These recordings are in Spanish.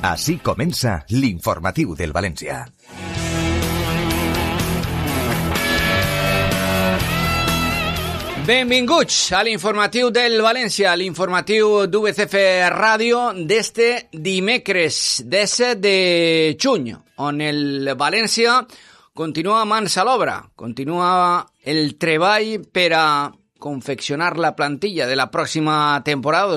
Així comença l'informatiu del València. Benvinguts a l'informatiu del València, l'informatiu d'UVCF Ràdio d'este dimecres 17 de juny, on el València continua mans a l'obra, continua el treball per a confeccionar la plantilla de la pròxima temporada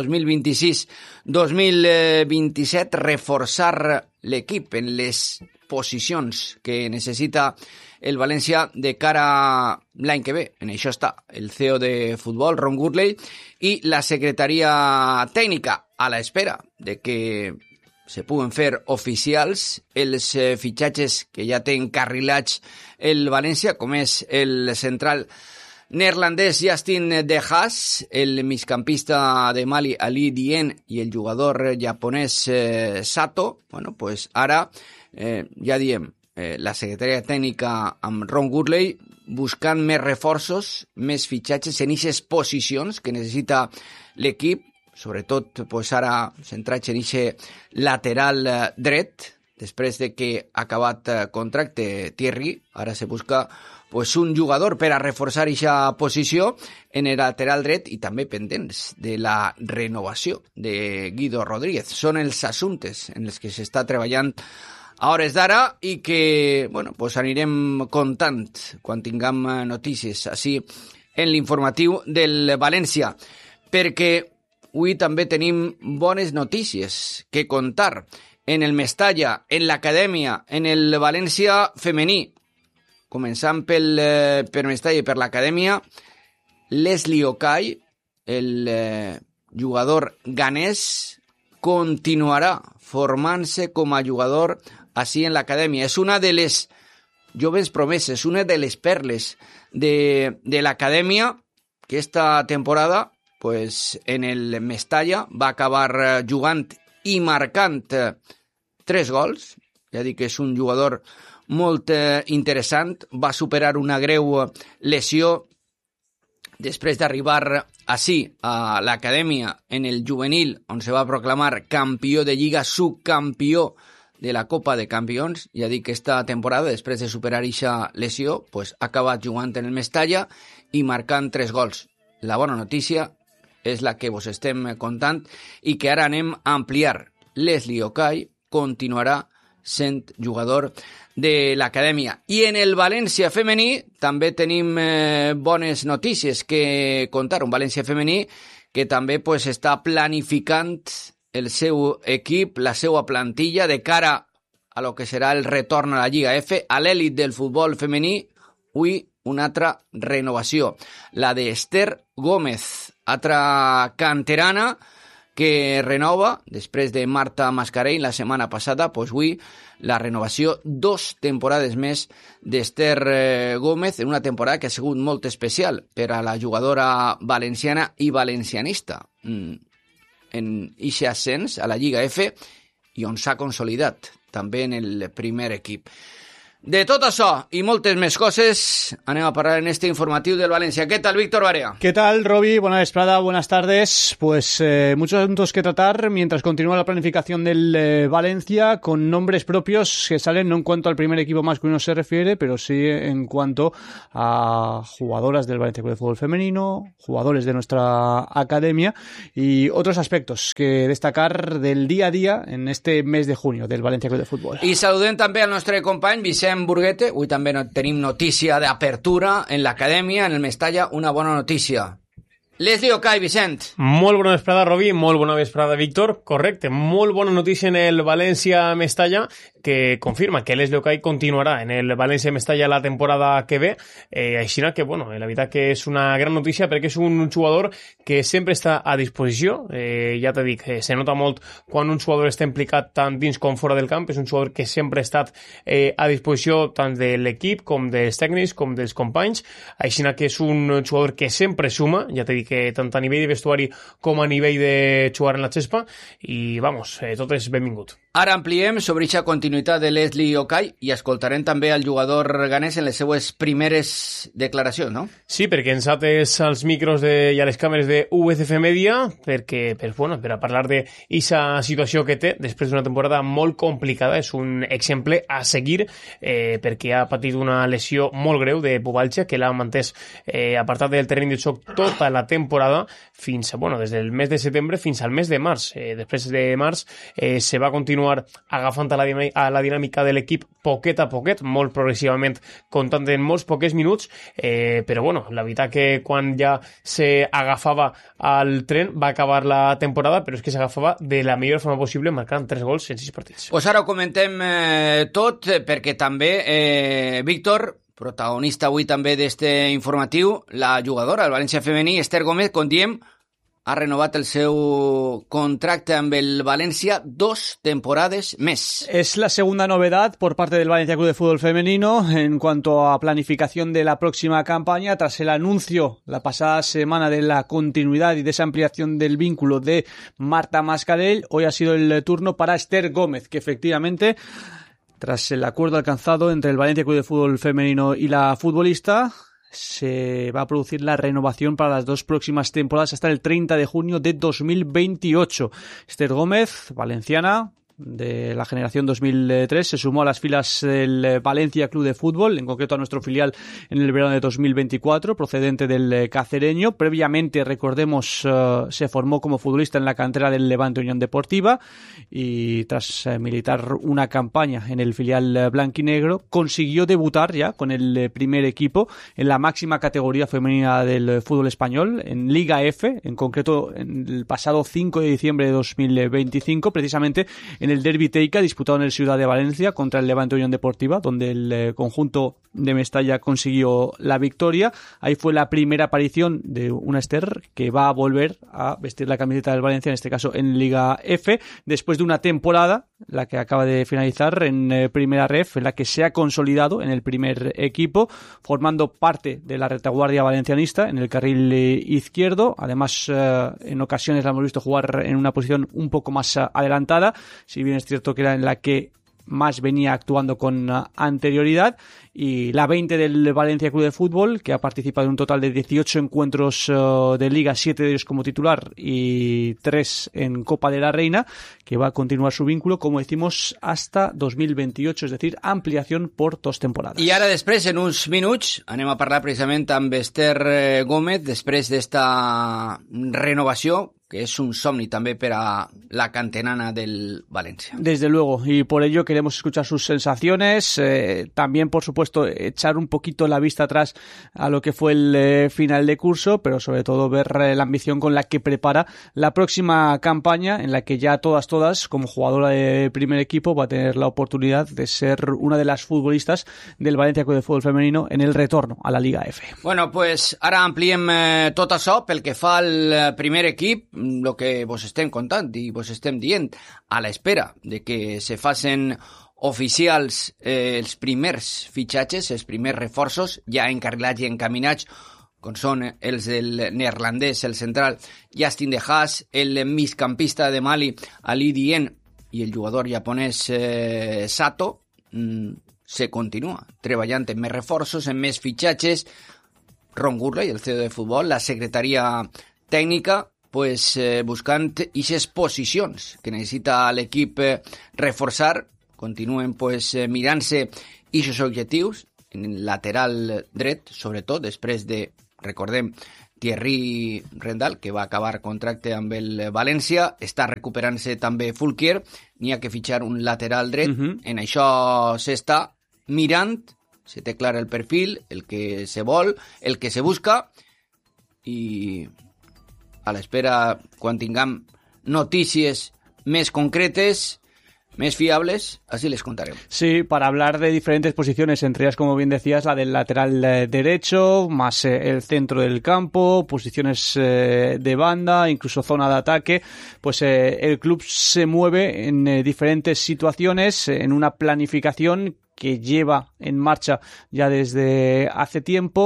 2026-2027, reforçar l'equip en les posicions que necessita el València de cara a l'any que ve. En això està el CEO de futbol, Ron Gourlay, i la secretaria tècnica, a l'espera de que se puguen fer oficials els fitxatges que ja té encarrilats el València, com és el central neerlandès Justin De Haas, el migcampista de Mali Ali Dien i el jugador japonès Sato. Bueno, pues ara ja diem, la secretaria tècnica amb Ron Gourlay buscant més reforços, més fitxatges en aquestes posicions que necessita l'equip, sobretot pues, ara centrats en aquest lateral dret. Després de que ha acabat contracte Thierry, ara se busca pues, un jugador per a reforçar aquesta posició en el lateral dret i també pendents de la renovació de Guido Rodríguez. Són els assumptes en els que s'està treballant a hores d'ara i que bueno, pues anirem contant quan tinguem notícies així en l'informatiu del València, perquè avui també tenim bones notícies que contar en el Mestalla, en l'acadèmia, en el València femení. Començant per Mestalla i per l'acadèmia, Leslie Okai, el jugador ganès, continuarà formant-se com a jugador així en l'acadèmia. És una de les joves promeses, una de les perles de l'acadèmia que esta temporada pues, en el Mestalla va acabar jugant i marcant 3 gols. Ja dic que és un jugador molt interessant. Va superar una greu lesió després d'arribar així a l'acadèmia en el juvenil, on se va proclamar campió de Lliga, subcampió de la Copa de Campions. Ja dic que esta temporada, després de superar aquesta lesió, pues, ha acabat jugant en el Mestalla i marcant 3 gols. La bona notícia és la que vos estem contant i que ara anem a ampliar. Leslie Okai continuarà sent jugador de l'acadèmia. I en el València femení també tenim bones notícies que contar. Un València femení que també pues, està planificant el seu equip, la seva plantilla de cara a lo que serà el retorn a la Lliga F, a l'èlit del futbol femení. Avui una altra renovació, la d'Esther Gómez, altra canterana que renova després de Marta Mascarell la setmana passada. Pues avui la renovació 2 temporades més d'Esther Gómez en una temporada que ha sigut molt especial per a la jugadora valenciana i valencianista en ixe ascens a la Lliga F i on s'ha consolidat també en el primer equip. De tot això y moltes més coses anem a parlar en este informatiu del Valencia. ¿Qué tal, Víctor Barea? ¿Qué tal, Roby? Buena vesprada, buenas tardes. Pues muchos asuntos que tratar mientras continúa la planificación del Valencia con nombres propios que salen no en cuanto al primer equipo masculino se refiere, pero sí en cuanto a jugadoras del Valencia Club de Fútbol Femenino, jugadores de nuestra academia y otros aspectos que destacar del día a día en este mes de junio del Valencia Club de Fútbol. I saludem també al nostre company Vicent Burguete. Avui també tenim notícia d'apertura en l'acadèmia, en el Mestalla, una bona notícia. Leslie Okai, Vicent. Molt bona vesprada, Robi, molt bona vesprada, Víctor. Correcte, molt bona notícia en el València-Mestalla, que confirma que Leslie Okai continuarà en el València-Mestalla la temporada que ve. Així que, bueno, la veritat que és una gran notícia perquè és un jugador que sempre està a disposició. Ja t'he dit, se nota molt quan un jugador està implicat tant dins com fora del camp. És un jugador que sempre ha estat a disposició tant de l'equip com dels tècnics com dels companys. Així que és un jugador que sempre suma, ja t'he dit que tant a nivell de vestuari com a nivell de jugar en la xespa i, vamos, tot és benvingut. Ara ampliem sobre aquesta continuïtat de Leslie Okay i escoltarem també el jugador ganès en les seues primeres declaracions, no? Sí, perquè ens ates als micros i a les càmeres de UCF Media per a parlar d'aquesta situació que té després d'una temporada molt complicada. És un exemple a seguir perquè ha patit una lesió molt greu de pubalgia que l'ha mantès apartat del terreny de xoc tota la temporada fins, des del mes de setembre fins al mes de març. Després de març se va continuar agafant a la dinàmica de l'equip poquet a poquet, molt progressivament, comptant en molts poquets minuts, però la veritat que quan ja s'agafava al tren va acabar la temporada, però és que s'agafava de la millor forma possible, marcant 3 gols en 6 partits. Pues ara ho comentem tot, perquè també, Víctor, protagonista avui també d'este informatiu, la jugadora del València femení, Esther Gómez, com diem, ha renovat el seu contracte amb el Valencia 2 temporades més. Es la segunda novedad por parte del Valencia Club de Fútbol Femenino en cuanto a planificación de la próxima campaña, tras el anuncio la pasada semana de la continuidad y de esa ampliación del vínculo de Marta Mascarell. Hoy ha sido el turno para Esther Gómez, que efectivamente, tras el acuerdo alcanzado entre el Valencia Club de Fútbol Femenino y la futbolista, se va a producir la renovación para las 2 próximas temporadas hasta el 30 de junio de 2028. Esther Gómez, valenciana, de la generación 2003, se sumó a las filas del Valencia Club de Fútbol, en concreto a nuestro filial en el verano de 2024, procedente del cacereño. Previamente, recordemos, se formó como futbolista en la cantera del Levante Unión Deportiva y tras militar una campaña en el filial blanquinegro, consiguió debutar ya con el primer equipo en la máxima categoría femenina del fútbol español, en Liga F, en concreto en el pasado 5 de diciembre de 2025, precisamente en el Derbi Teica, disputado en el Ciudad de Valencia contra el Levante Unión Deportiva, donde el conjunto de Mestalla consiguió la victoria. Ahí fue la primera aparición de una Esther que va a volver a vestir la camiseta del Valencia, en este caso en Liga F, después de una temporada, la que acaba de finalizar en Primera Ref, en la que se ha consolidado en el primer equipo, formando parte de la retaguardia valencianista en el carril izquierdo. Además, en ocasiones la hemos visto jugar en una posición un poco más adelantada, si bien es cierto que era en la que más venía actuando con anterioridad. Y la 20 del Valencia Club de Fútbol, que ha participado en un total de 18 encuentros de Liga, 7 de ellos como titular y 3 en Copa de la Reina, que va a continuar su vínculo, como decimos, hasta 2028, es decir, ampliación por 2 temporadas. I ara després, en uns minuts, anem a parlar precisament amb Esther Gómez, després d'esta renovació, que es un somni también para la canterana del Valencia. Desde luego, y por ello queremos escuchar sus sensaciones, también por supuesto echar un poquito la vista atrás a lo que fue el final de curso, pero sobre todo ver la ambición con la que prepara la próxima campaña, en la que ya todas, como jugadora de primer equipo, va a tener la oportunidad de ser una de las futbolistas del Valencia Club de Fútbol Femenino en el retorno a la Liga F. Bueno, pues ara ampliem tot això pel que fa al primer equip, el que vos estem contant i vos estem dient, a l'espera de que se facin oficials els primers fitxatges, els primers reforços, ja encarrilats i encaminats, com són els del neerlandès, el central Justin De Haas, el migcampista de Mali Ali Dien i el jugador japonès Sato. Se continua treballant en més reforços, en més fitxatges. Ron Gurley, el CEO de futbol, la secretaria tècnica, pues buscant eixes posicions que necessita l'equip reforçar. Continuen pues mirant-se eixos objectius en el lateral dret, sobretot després de, recordem, Thierry Rendal, que va acabar contracte amb el València. Està recuperant-se també Fulquier, n'hi ha que fitxar un lateral dret. En això s'està mirant, se té clar el perfil, el que se vol, el que se busca, i a l'espera, quan tinguem notícies més concretes, más fiables, así les contaré. Sí, para hablar de diferentes posiciones, entre ellas, como bien decías, la del lateral derecho, más el centro del campo, posiciones de banda, incluso zona de ataque, pues el club se mueve en diferentes situaciones, en una planificación que lleva en marcha ya desde hace tiempo,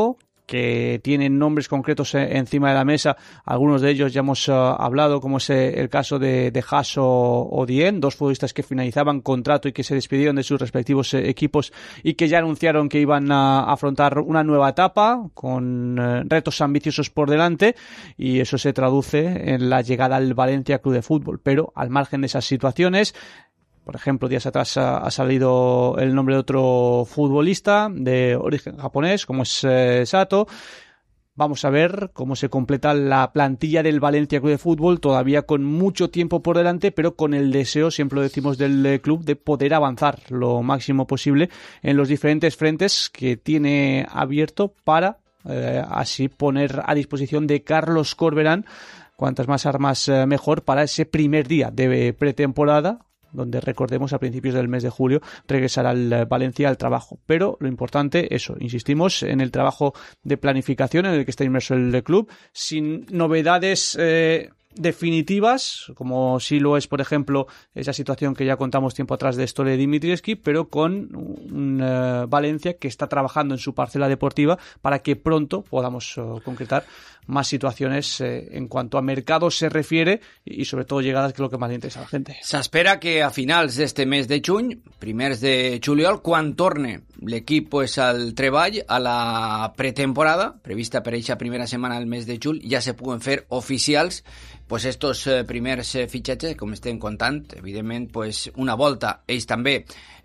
que tienen nombres concretos encima de la mesa. Algunos de ellos ya hemos hablado, como es el caso de Haas o Dien, dos futbolistas que finalizaban contrato y que se despidieron de sus respectivos equipos y que ya anunciaron que iban a afrontar una nueva etapa con retos ambiciosos por delante, y eso se traduce en la llegada al Valencia Club de Fútbol. Pero al margen de esas situaciones, por ejemplo, días atrás ha salido el nombre de otro futbolista de origen japonés, como es Sato. Vamos a ver cómo se completa la plantilla del Valencia Club de Fútbol, todavía con mucho tiempo por delante, pero con el deseo, siempre lo decimos, del club de poder avanzar lo máximo posible en los diferentes frentes que tiene abierto para así poner a disposición de Carlos Corberán cuantas más armas mejor para ese primer día de pretemporada, donde, recordemos, a principios del mes de julio regresará el Valencia al trabajo. Pero lo importante, eso, insistimos en el trabajo de planificación en el que está inmerso el club, sin novedades definitivas, como sí lo es, por ejemplo, esa situación que ya contamos tiempo atrás de Stole Dimitrievski, pero con un Valencia que está trabajando en su parcela deportiva para que pronto podamos concretar más situaciones en cuanto a mercado se refiere y sobre todo llegadas, que es lo que más le interesa a la gente. S'espera que a finals d'este mes de juny, primers de juliol, quan torne l'equip al treball, a la pretemporada, prevista per eixa primera setmana del mes de juny, ja se puguen fer oficials estos primers fitxatges, com estem contant. Evidentment, una volta ells també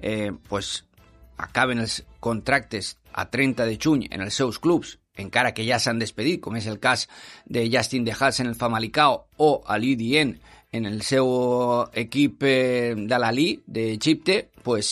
acaben els contractes a 30 de juny en els seus clubs, encara que ja s'han despedit, com és el cas de Justin De Haas en el Famalicão o Aliou Dien en el seu equip de l'Ali d'Egipte,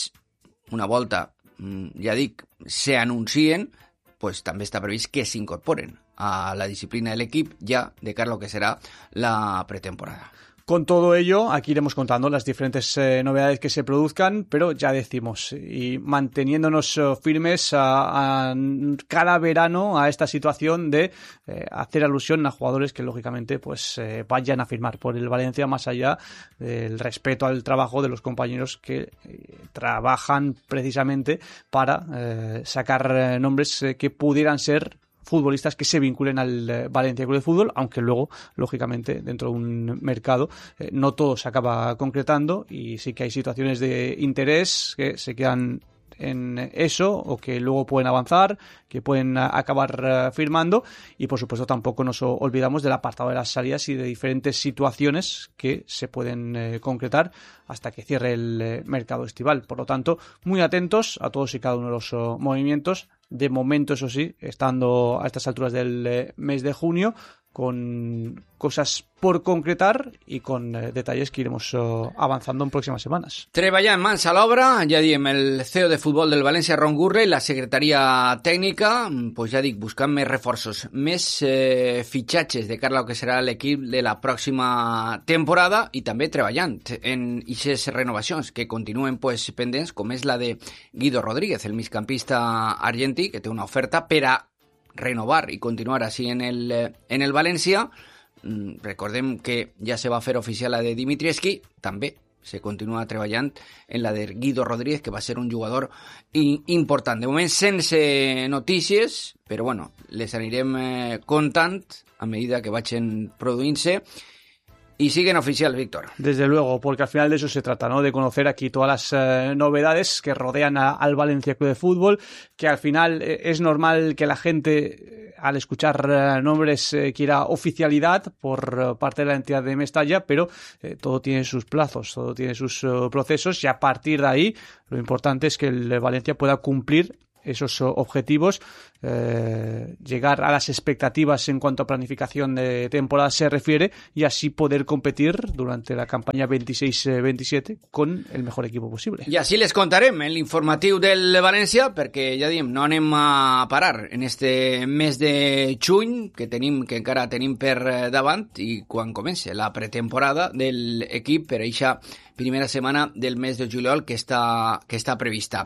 una volta, ja dic, s'anuncien, també està previst que s'incorporen a la disciplina del equip ya de cara a lo que será la pretemporada. Con todo ello, aquí iremos contando las diferentes novedades que se produzcan, pero ya decimos, y manteniéndonos firmes a cada verano a esta situación de hacer alusión a jugadores que lógicamente vayan a firmar por el Valencia, más allá del respeto al trabajo de los compañeros que trabajan precisamente para sacar nombres que pudieran ser futbolistas que se vinculen al Valencia Club de Fútbol, aunque luego, lógicamente, dentro de un mercado no todo se acaba concretando y sí que hay situaciones de interés que se quedan en eso o que luego pueden avanzar, que pueden acabar firmando, y por supuesto tampoco nos olvidamos del apartado de las salidas y de diferentes situaciones que se pueden concretar hasta que cierre el mercado estival. Por lo tanto, muy atentos a todos y cada uno de los movimientos. De momento, eso sí, estando a estas alturas del mes de junio, con cosas por concretar y con detalles que iremos avanzando en próximas semanas. Treballant mans a l'obra, ja diem, el CEO de futbol del València, Ron Gurley, la secretaria tècnica, ja dic, buscant més reforços, més fitxatges de cara al que serà l'equip de la pròxima temporada, i també treballant en aquestes renovacions que continuen pendents, com és la de Guido Rodríguez, el migcampista argentí, que té una oferta per a renovar y continuar así en el Valencia. Recordem que ja se va fer oficial la de Dimitrievski, també se continua treballant en la de Guido Rodríguez, que va ser un jugador important. De moment sense notícies, però bueno, les anirem contant a medida que vagin produint-se. Y siguen oficial, Víctor. Desde luego, porque al final de eso se trata, ¿no? De conocer aquí todas las novedades que rodean al Valencia Club de Fútbol, que al final es normal que la gente, al escuchar nombres, quiera oficialidad por parte de la entidad de Mestalla, pero todo tiene sus plazos, todo tiene sus procesos, y a partir de ahí lo importante es que el Valencia pueda cumplir esos objetivos, llegar a las expectativas en cuanto a planificación de temporada se refiere, y así poder competir durante la campaña 26-27 con el mejor equipo posible. I així les contarem en l'informatiu del València, perquè ja diem, no anem a parar en este mes de juny que encara tenim per davant, i quan comença la pretemporada de l'equip per eixa primera setmana del mes de juliol que està prevista.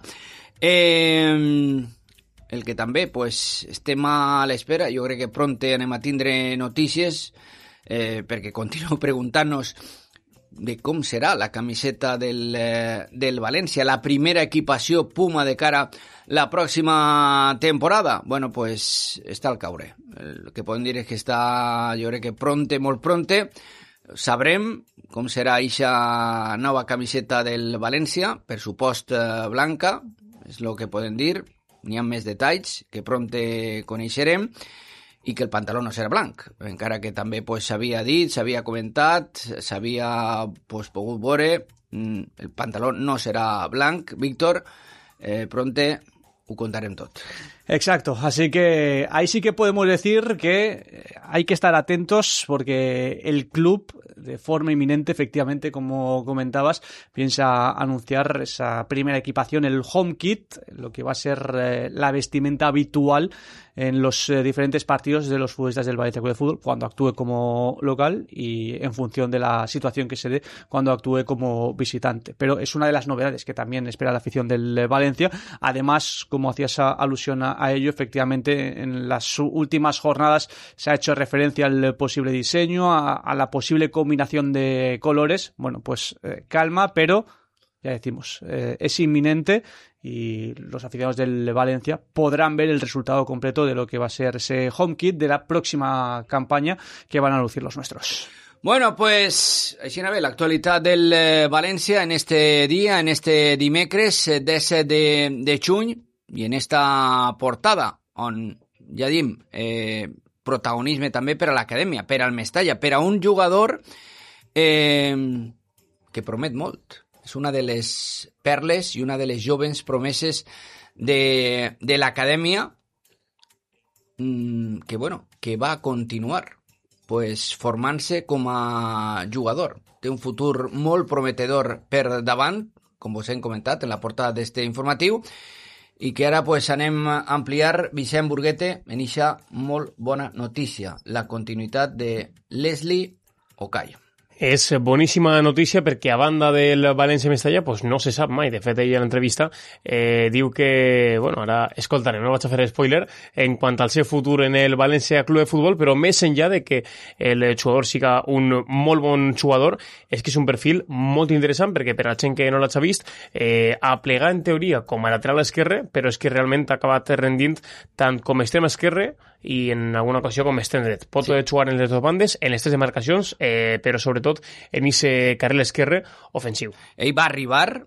El que també estem a l'espera, jo crec que pront anem a tindre notícies, perquè continuo preguntant-nos de com serà la camiseta del València, la primera equipació Puma de cara a la pròxima temporada. Bueno, pues està al caure. El que podem dir és que està, jo crec que pronte, molt pronte, sabrem com serà eixa nova camiseta del València, per supost blanca, és el que podem dir. N'hi ha més detalls que pronte coneixerem, i que el pantaló no serà blanc, encara que també s'havia dit, s'havia comentat, s'havia pogut veure, el pantaló no serà blanc. Víctor, pronte ho contarem tot. Exacto, así que ahí sí que podemos decir que hay que estar atentos porque el club, de forma inminente, efectivamente, como comentabas, piensa anunciar esa primera equipación, el home kit, lo que va a ser la vestimenta habitual en los diferentes partidos de los futbolistas del Valencia Club de Fútbol cuando actúe como local y en función de la situación que se dé cuando actúe como visitante. Pero es una de las novedades que también espera la afición del Valencia. Además, como hacías alusión a ello, efectivamente, en las últimas jornadas se ha hecho referencia al posible diseño, a la posible combinación de colores. Bueno, pues calma, pero ya decimos, es inminente y los aficionados del Valencia podrán ver el resultado completo de lo que va a ser ese home kit de la próxima campaña que van a lucir los nuestros. Bueno, pues, així ve l'actualitat del València en este dia, en este dimecres 17 de juny, i en esta portada on, ja dim, protagonisme també per a l'acadèmia, per al Mestalla, per a un jugador que promet molt. És una de les perles i una de les jovens promeses de l'acadèmia que va continuar formant-se com a jugador. Té un futur molt prometedor per davant, com vos hem comentat en la portada d'este informatiu, i que ara anem a ampliar, Vicent Burguete, en eixa molt bona notícia, la continuïtat de Leslie Ocayo. És boníssima notícia perquè a banda del València-Mestalla no se sap mai. De fet, ell a l'entrevista diu que, ara escoltarem, no vaig a fer spoiler, en quant al seu futur en el València Club de Futbol, però més enllà de que el jugador siga un molt bon jugador, és que és un perfil molt interessant perquè per a la gent que no l'ha vist, a plegar en teoria com a lateral esquerre, però és que realment ha acabat rendint tant com a extrem esquerre i en alguna ocasió com a extrem dret. Pot jugar en les dues bandes, en les tres demarcacions, però sobretot en aquest carril esquerre ofensiu. Ell va arribar,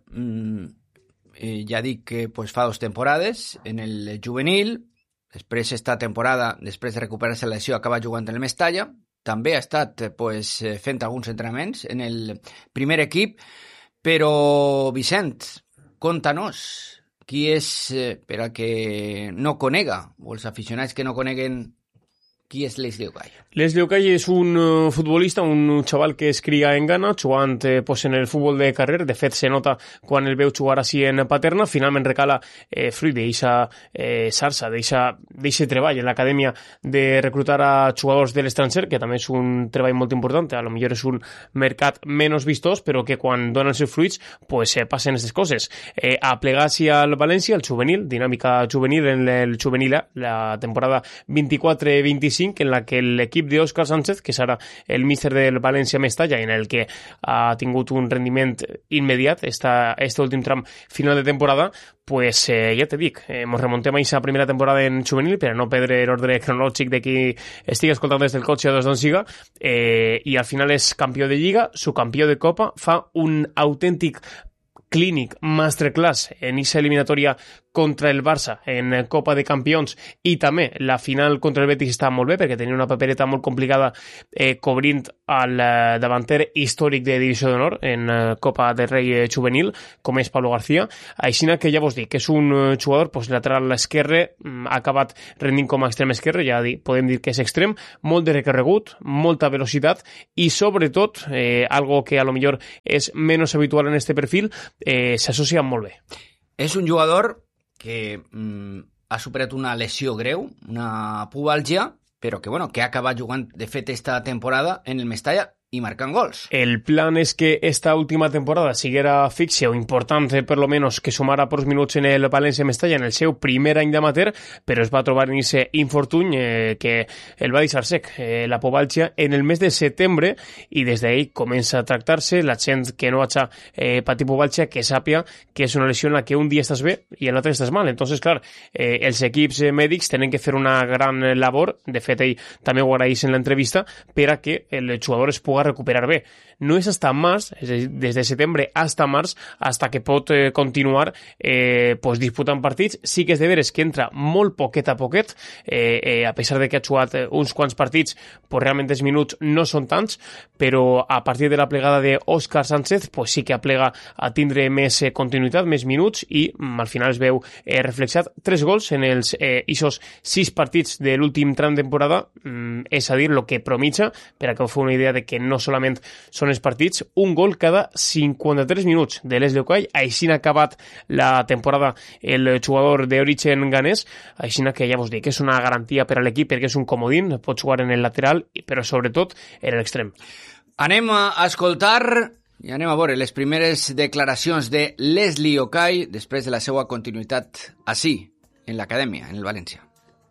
ja dic que fa 2 temporades, en el juvenil, després esta temporada, després de recuperar-se la lesió, acaba jugant en el Mestalla, també ha estat fent alguns entrenaments en el primer equip, però Vicent, conta-nos qui és, per a que no conega, o els aficionats que no coneguen, qui és Leslie Ocayo? Leslie Ocayo és un futbolista, un xaval que es cria en Ghana, jugant en el futbol de carrer. De fet, se nota quan el veu jugar així en Paterna. Finalment recala fruit d'eixa xarxa, d'eixe treball en l'acadèmia de reclutar a jugadors de l'estranger, que també és un treball molt important. A lo millor és un mercat menys vistós, però que quan donen els seus fruits passen aquestes coses. A plegar-s'hi al València, el juvenil, dinàmica juvenil en el juvenil A, la temporada 24-25, en la que l'equip d'Òscar Sánchez, que serà el míster del València-Mestalla, en el que ha tingut un rendiment immediat este últim tram final de temporada, ja te dic, ens remontem a aquesta primera temporada en juvenil per a no perdre l'ordre cronològic de qui estigui escoltant des del cotxe o des d'on siga, i al final és campió de Lliga, subcampió de Copa, fa un autèntic clínic masterclass en aquesta eliminatòria contra el Barça en Copa de Campions, i també la final contra el Betis està molt bé perquè tenia una papereta molt complicada cobrint al davanter històric de Divisió d'Honor en Copa del Rei juvenil, com és Pablo García. Així que ja vos dic que és un jugador lateral esquerre, ha acabat rendint com a extrem esquerre, ja podem dir que és extrem, molt de recorregut, molta velocitat i sobretot, algo que a lo millor és menys habitual en este perfil, s'associa molt bé. És un jugador que ha superat una lesió greu, una pubalgia, però que ha acabat jugant, de fet, esta temporada en el Mestalla, i marcant gols. El plan és que esta última temporada siguera fixe o important, per lo menos, que sumara pocs minuts en el València Mestalla en el seu primer any d'amateur, però es va trobar en ese infortuny que el va deixar sec, la pubalgia, en el mes de setembre, i des d'ahí comença a tractar-se. La gent que no hagi patit pubalgia, que sàpia que és una lesió en la que un dia estàs bé i l'altre estàs mal. Entonces, clar, els equips mèdics tenen que fer una gran labor, de fet ell també ho agraeix en l'entrevista, per a que el jugador es pugui recuperar bé. No és hasta març, des de setembre hasta març, hasta que pot continuar pues, disputant partits. Sí que és de veres que entra molt poquet a poquet, a pesar de que ha jugat uns quants partits, pues realment els minuts no són tants, però a partir de la plegada d'Òscar Sánchez pues sí que aplega a tindre més continuïtat, més minuts, i al final es veu reflexat 3 gols en els ixos 6 partits de l'últim tram de temporada, és a dir, el que promitja, per a que us feu una idea de que no solament són els partits, un gol cada 53 minuts de Leslie Okai. Així ha acabat la temporada el jugador d'origen ganès, així que ja vos dic que és una garantia per a l'equip, perquè és un comodín, pot jugar en el lateral, però sobretot en l'extrem. Anem a escoltar i anem a veure les primeres declaracions de Leslie Okai després de la seva continuïtat ací, en l'acadèmia, en el València.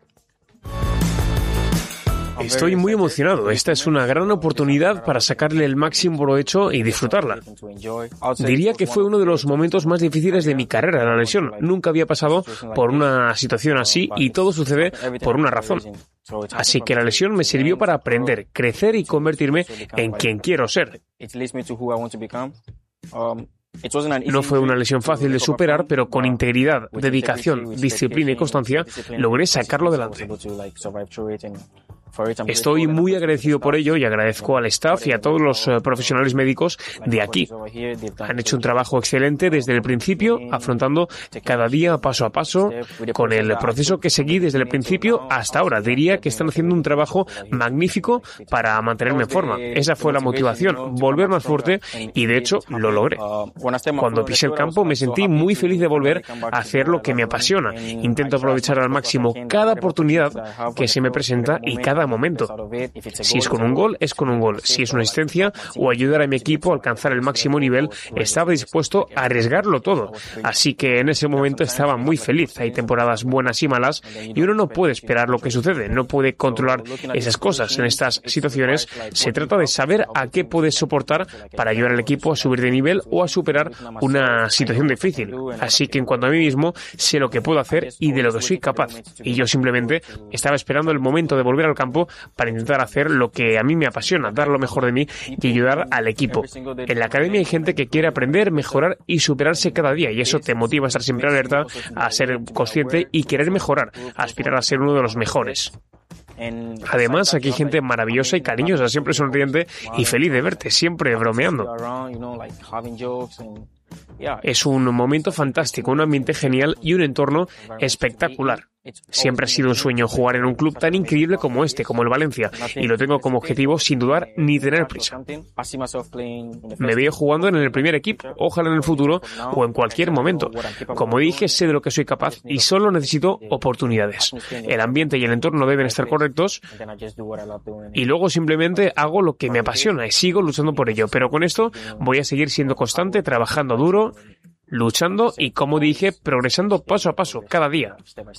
Estoy muy emocionado. Esta es una gran oportunidad para sacarle el máximo provecho y disfrutarla. Diría que fue uno de los momentos más difíciles de mi carrera, la lesión. Nunca había pasado por una situación así y todo sucede por una razón. Así que la lesión me sirvió para aprender, crecer y convertirme en quien quiero ser. No fue una lesión fácil de superar, pero con integridad, dedicación, disciplina y constancia logré sacarlo adelante. Estoy muy agradecido por ello y agradezco al staff y a todos los profesionales médicos de aquí. Han hecho un trabajo excelente desde el principio, afrontando cada día paso a paso con el proceso que seguí desde el principio hasta ahora. Diría que están haciendo un trabajo magnífico para mantenerme en forma. Esa fue la motivación, volver más fuerte, y de hecho lo logré. Cuando pisé el campo me sentí muy feliz de volver a hacer lo que me apasiona. Intento aprovechar al máximo cada oportunidad que se me presenta y cada momento. Si es con un gol, es con un gol. Si es una asistencia o ayudar a mi equipo a alcanzar el máximo nivel, estaba dispuesto a arriesgarlo todo. Así que en ese momento estaba muy feliz. Hay temporadas buenas y malas y uno no puede esperar lo que sucede, no puede controlar esas cosas. En estas situaciones se trata de saber a qué puedes soportar para ayudar al equipo a subir de nivel o a superar una situación difícil. Así que en cuanto a mí mismo, sé lo que puedo hacer y de lo que soy capaz. Y yo simplemente estaba esperando el momento de volver al campo para intentar hacer lo que a mí me apasiona, dar lo mejor de mí y ayudar al equipo. En la academia hay gente que quiere aprender, mejorar y superarse cada día, y eso te motiva a estar siempre alerta, a ser consciente y querer mejorar, a aspirar a ser uno de los mejores. Además, aquí hay gente maravillosa y cariñosa, siempre sonriente y feliz de verte, siempre bromeando. Es un momento fantástico, un ambiente genial y un entorno espectacular. Siempre ha sido un sueño jugar en un club tan increíble como este, como el Valencia, y lo tengo como objetivo sin dudar ni tener prisa. Me veo jugando en el primer equipo, ojalá en el futuro o en cualquier momento. Como dije, sé de lo que soy capaz y solo necesito oportunidades. El ambiente y el entorno deben estar correctos y luego simplemente hago lo que me apasiona y sigo luchando por ello. Pero con esto voy a seguir siendo constante, trabajando duro, luchando y, como dije, progresando paso a paso, cada día.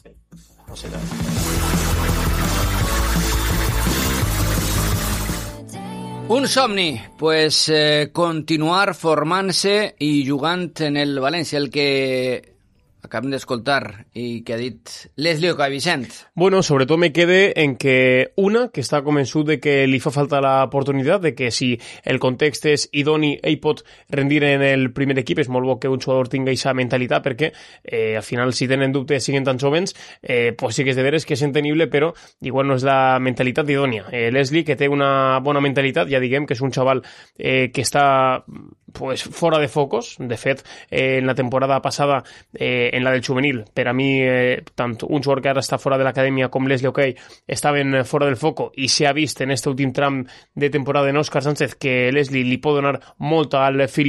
Un somni, pues continuar formant-se i jugant en el València, el que acabem d'escoltar i que ha dit Leslie Okai. Vicent. Bueno, sobretot me quede en que que està convençut de que li fa falta l'oportunitat, de que si el context és idoni, ell pot rendir en el primer equip. És molt bo que un jugador tingui aquesta mentalitat, perquè al final, si tenen dubtes, siguen tan jovens, pues sí que és de veres que és entendible, però igual no és la mentalitat idònia. Leslie, que té una bona mentalitat, ja diguem que és un xaval que està pues fora de focos. De fet, en la temporada passada, en la del juvenil, per a mi, tant un jugador que ara està fora de l'acadèmia com Leslie Okai estaven fora del foco, i s'ha vist en aquest últim tram de temporada en Òscar Sánchez que Leslie li pot donar molt al fill